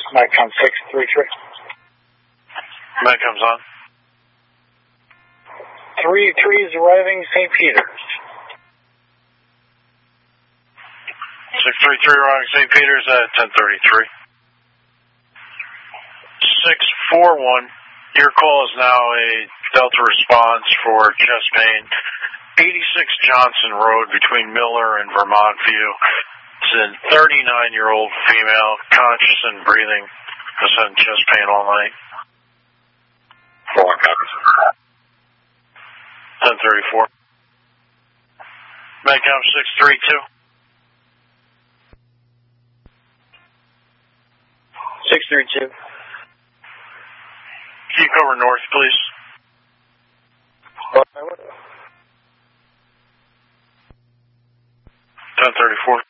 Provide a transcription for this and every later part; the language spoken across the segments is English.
Macom 633. Macom's on. 3-3 is arriving St. Peter's. 633 arriving St. Peter's at 10:33. 641. Your call is now a Delta response for chest pain. 86 Johnson Road between Miller and Vermont View. It's a 39-year-old female, conscious and breathing. Has had chest pain all night. 10:34. Macom 632. 632. Can you cover north, please? 10:34.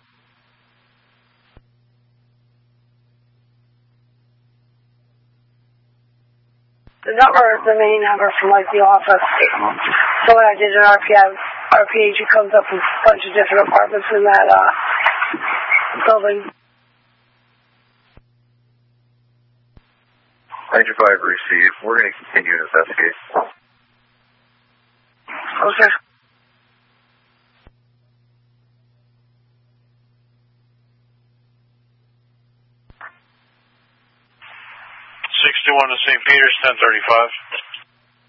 The number is the main number from like the office. So when I did an RPH, it comes up with a bunch of different apartments in that building. 95 received. We're going to continue to investigate. Okay. 61 to St. Peter's, 10:35.